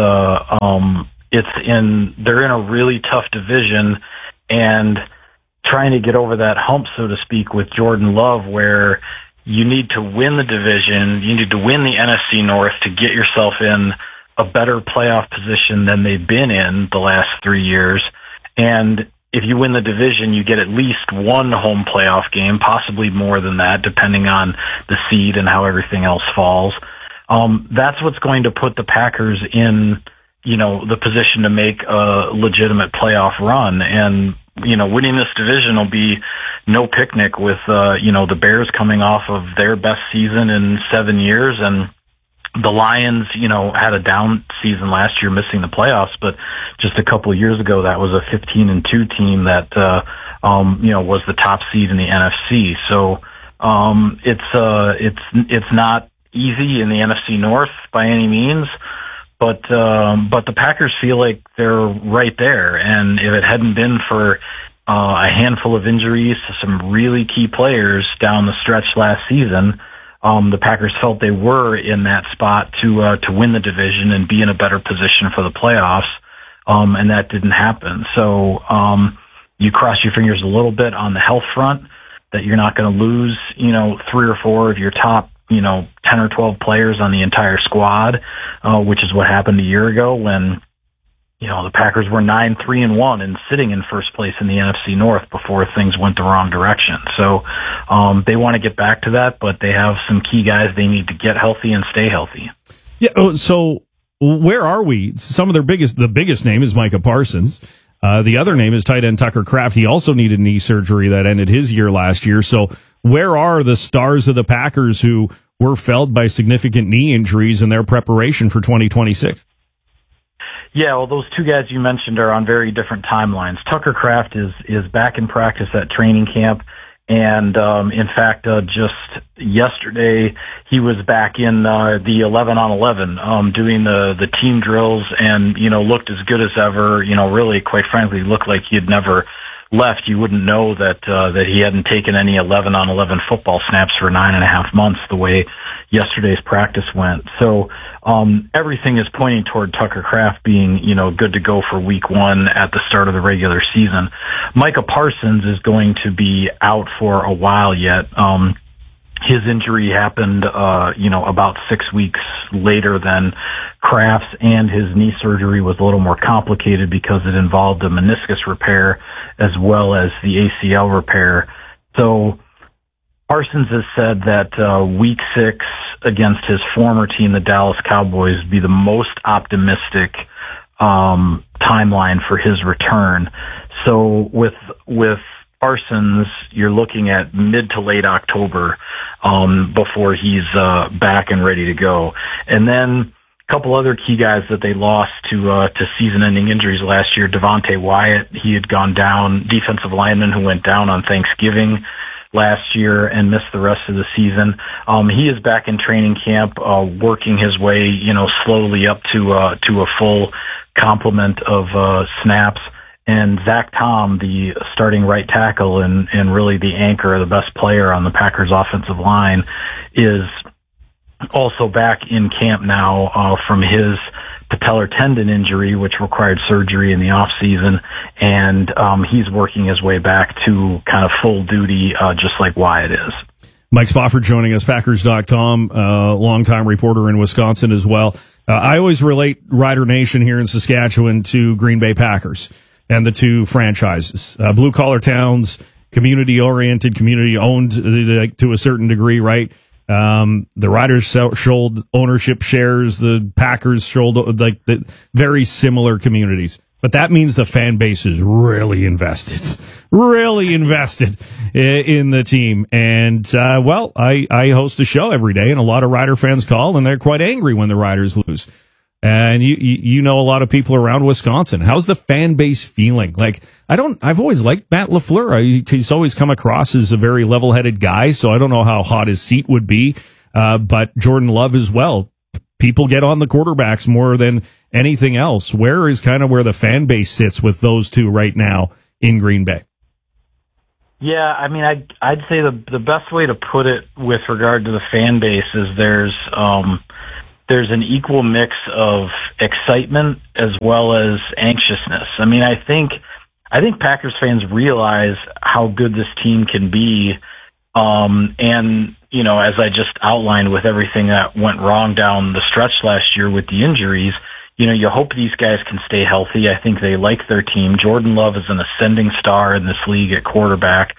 Speaker 11: they're in a really tough division, and trying to get over that hump, so to speak, with Jordan Love, where you need to win the division, you need to win the NFC North to get yourself in a better playoff position than they've been in the last 3 years. And if you win the division, you get at least 1 home playoff game, possibly more than that, depending on the seed and how everything else falls. That's what's going to put the Packers in, the position to make a legitimate playoff run. And, winning this division will be no picnic with, the Bears coming off of their best season in 7 years, and the Lions, had a down season last year, missing the playoffs, but just a couple of years ago, that was a 15-2 team that, was the top seed in the NFC. So, it's not easy in the NFC North by any means, but the Packers feel like they're right there. And if it hadn't been for a handful of injuries to some really key players down the stretch last season, the Packers felt they were in that spot to win the division and be in a better position for the playoffs, and that didn't happen. So you cross your fingers a little bit on the health front that you're not going to lose, 3 or 4 of your top, 10 or 12 players on the entire squad, which is what happened a year ago when, the Packers were 9-3-1 and sitting in first place in the NFC North before things went the wrong direction. So they want to get back to that, but they have some key guys they need to get healthy and stay healthy.
Speaker 26: Yeah. So where are we? The biggest name is Micah Parsons. The other name is tight end Tucker Kraft. He also needed knee surgery that ended his year last year. So where are the stars of the Packers who were felled by significant knee injuries in their preparation for 2026?
Speaker 11: Yeah, well, those 2 guys you mentioned are on very different timelines. Tucker Kraft is back in practice at training camp, and in fact, just yesterday he was back in the 11-on-11, doing the team drills, and looked as good as ever. Really, quite frankly, looked like he had never left. You wouldn't know that he hadn't taken any 11-on-11 football snaps for 9.5 months, the way yesterday's practice went. So everything is pointing toward Tucker Kraft being, good to go for week 1 at the start of the regular season. Micah Parsons is going to be out for a while yet. His injury happened, about 6 weeks later than Kraft's, and his knee surgery was a little more complicated because it involved a meniscus repair as well as the ACL repair. So Parsons has said that week 6 against his former team, the Dallas Cowboys, would be the most optimistic timeline for his return. So with Parsons, you're looking at mid to late October before he's back and ready to go. And then a couple other key guys that they lost to season-ending injuries last year. Devontae Wyatt, he had gone down, defensive lineman who went down on Thanksgiving last year and missed the rest of the season. He is back in training camp, working his way, slowly up to a full complement of snaps. And Zach Tom, the starting right tackle and really the anchor, the best player on the Packers offensive line, is also back in camp now from his patellar tendon injury, which required surgery in the off season, and he's working his way back to kind of full duty, just like Wyatt is.
Speaker 26: Mike Spofford joining us, Packers.com, longtime reporter in Wisconsin as well. I always relate Rider Nation here in Saskatchewan to Green Bay Packers and the two franchises. Blue-collar towns, community-oriented, community-owned to a certain degree, right? The Riders sold ownership shares. The Packers sold the very similar communities. But that means the fan base is really invested in the team. And, I host a show every day, and a lot of Rider fans call, and they're quite angry when the Riders lose. And you know a lot of people around Wisconsin. How's the fan base feeling? Like, I've always liked Matt LaFleur. He's always come across as a very level-headed guy, so I don't know how hot his seat would be. But Jordan Love as well. People get on the quarterbacks more than anything else. Where is kind of where the fan base sits with those two right now in Green Bay?
Speaker 11: Yeah, I mean, I'd say the best way to put it with regard to the fan base is there's an equal mix of excitement as well as anxiousness. I mean, I think Packers fans realize how good this team can be, and you know, as I just outlined with everything that went wrong down the stretch last year with the injuries, you know, you hope these guys can stay healthy. I think they like their team. Jordan Love is an ascending star in this league at quarterback.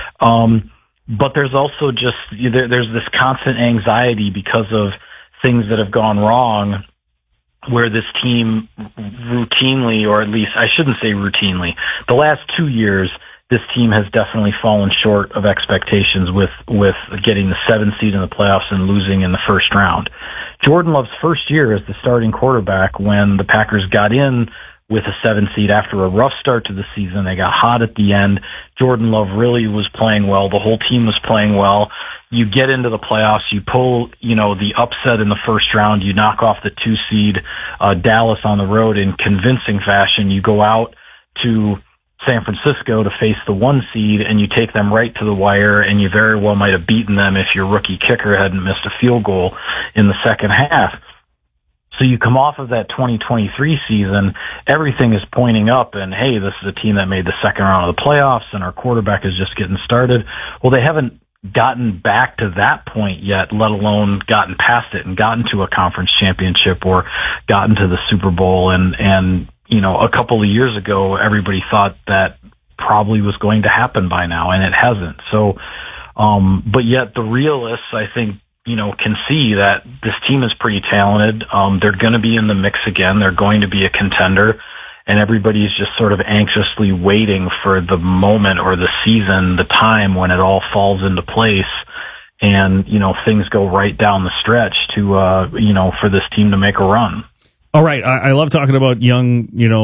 Speaker 11: But there's also just, there's this constant anxiety because of things that have gone wrong where this team routinely, or at least I shouldn't say routinely, the last 2 years, this team has definitely fallen short of expectations with getting the 7th seed in the playoffs and losing in the first round. Jordan Love's first year as the starting quarterback, when the Packers got in with a 7th seed after a rough start to the season, they got hot at the end. Jordan Love really was playing well. The whole team was playing well. You get into the playoffs, you pull, the upset in the first round, you knock off the 2 seed, Dallas on the road in convincing fashion. You go out to San Francisco to face the 1 seed, and you take them right to the wire, and you very well might have beaten them if your rookie kicker hadn't missed a field goal in the second half. So you come off of that 2023 season, everything is pointing up, and hey, this is a team that made the second round of the playoffs, and our quarterback is just getting started. Well, they haven't gotten back to that point yet, let alone gotten past it and gotten to a conference championship or gotten to the Super Bowl. And a couple of years ago, everybody thought that probably was going to happen by now, and it hasn't. So, but yet the realists, I think, can see that this team is pretty talented. They're going to be in the mix again. They're going to be a contender, and everybody's just sort of anxiously waiting for the moment or the season, the time when it all falls into place and, things go right down the stretch to, for this team to make a run.
Speaker 26: All right. I love talking about young,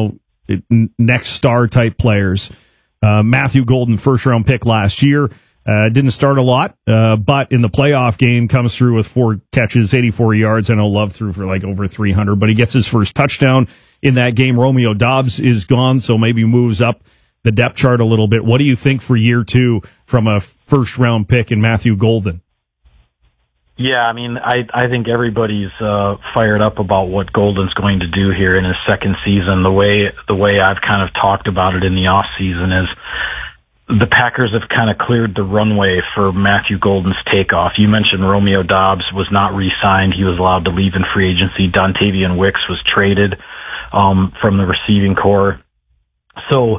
Speaker 26: next star type players. Matthew Golden, first round pick last year. Didn't start a lot, but in the playoff game comes through with 4 catches, 84 yards. I know Love threw for like over 300, but he gets his first touchdown in that game. Romeo Doubs is gone, so maybe moves up the depth chart a little bit. What do you think for year 2 from a first round pick in Matthew Golden?
Speaker 11: Yeah, I mean, I think everybody's fired up about what Golden's going to do here in his second season. The way I've kind of talked about it in the off season is the Packers have kind of cleared the runway for Matthew Golden's takeoff. You mentioned Romeo Doubs was not re-signed. He was allowed to leave in free agency. Dontavian Wicks was traded from the receiving corps. So,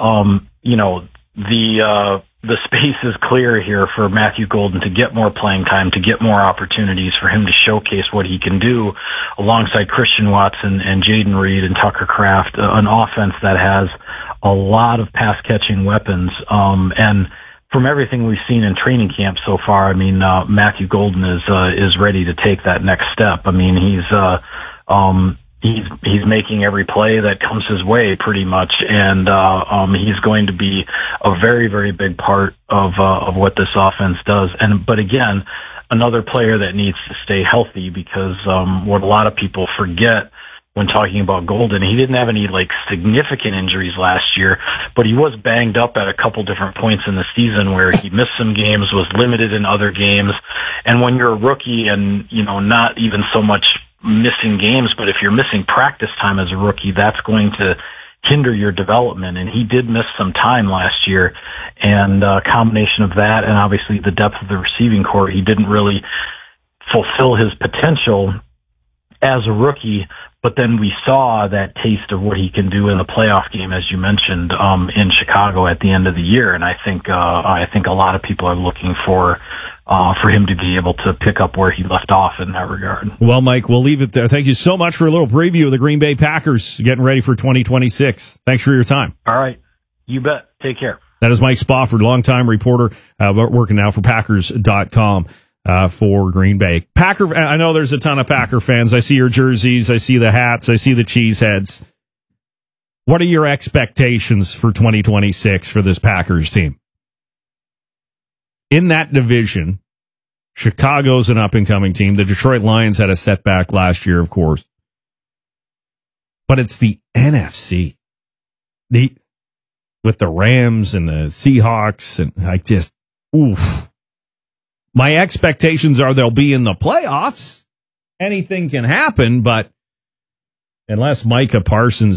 Speaker 11: the space is clear here for Matthew Golden to get more playing time, to get more opportunities for him to showcase what he can do alongside Christian Watson and Jaden Reed and Tucker Kraft, an offense that has a lot of pass catching weapons. And from everything we've seen in training camp so far, I mean, Matthew Golden is ready to take that next step. I mean, he's making every play that comes his way pretty much, and he's going to be a very, very big part of what this offense does. But again, another player that needs to stay healthy, because what a lot of people forget when talking about Golden, he didn't have any significant injuries last year, but he was banged up at a couple different points in the season where he missed some games, was limited in other games. And when you're a rookie and, not even so much missing games, but if you're missing practice time as a rookie, that's going to hinder your development. And he did miss some time last year, and a combination of that and obviously the depth of the receiving core, he didn't really fulfill his potential as a rookie. But then we saw that taste of what he can do in the playoff game, as you mentioned, in Chicago at the end of the year. And I think a lot of people are looking for him to be able to pick up where he left off in that regard.
Speaker 26: Well, Mike, we'll leave it there. Thank you so much for a little preview of the Green Bay Packers getting ready for 2026. Thanks for your time.
Speaker 11: All right. You bet. Take care.
Speaker 26: That is Mike Spofford, longtime reporter, working now for Packers.com. For Green Bay. I know there's a ton of Packer fans. I see your jerseys. I see the hats. I see the cheese heads. What are your expectations for 2026 for this Packers team? In that division, Chicago's an up-and-coming team. The Detroit Lions had a setback last year, of course. But it's the NFC. With the Rams and the Seahawks, and oof. My expectations are they'll be in the playoffs. Anything can happen, but unless Micah Parsons